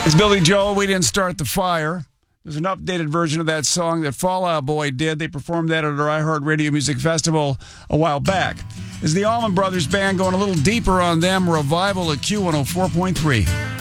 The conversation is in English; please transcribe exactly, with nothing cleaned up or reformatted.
It's Billy Joel, We Didn't Start the Fire. There's an updated version of that song that Fall Out Boy did. They performed that at our iHeartRadio Music Festival a while back. Is the Allman Brothers Band going a little deeper on them? Revival at Q one oh four point three.